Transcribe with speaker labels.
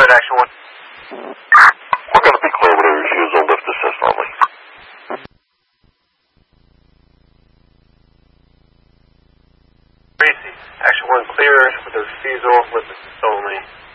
Speaker 1: ahead, Action 1.
Speaker 2: We're going to be clear with a refusal, lift assist only.
Speaker 1: Tracy, Action 1 clear with a refusal, lift assist only.